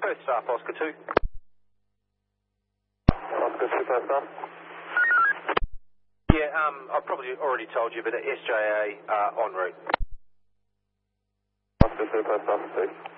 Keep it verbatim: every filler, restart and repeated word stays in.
First stop, Oscar two. Oscar two, first stop. Yeah, um, I've probably already told you, but the S J A uh, en route. Oscar two, first stop, please.